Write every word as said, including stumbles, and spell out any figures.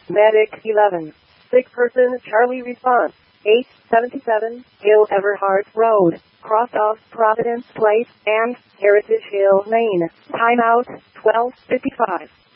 Medic eleven. Sick person Charlie response. eight seventy-seven Hill Everhart Road, cross off Providence Place and Heritage Hill Lane. Timeout twelve fifty-five.